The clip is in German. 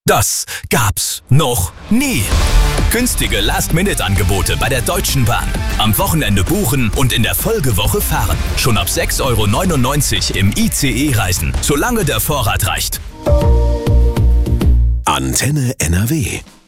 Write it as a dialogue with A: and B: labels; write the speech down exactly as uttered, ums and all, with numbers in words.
A: Das gab's noch nie. Günstige Last-Minute-Angebote bei der Deutschen Bahn. Am Wochenende buchen und in der Folgewoche fahren. Schon ab sechs Euro neunundneunzig im I C E reisen, solange der Vorrat reicht.
B: Antenne N R W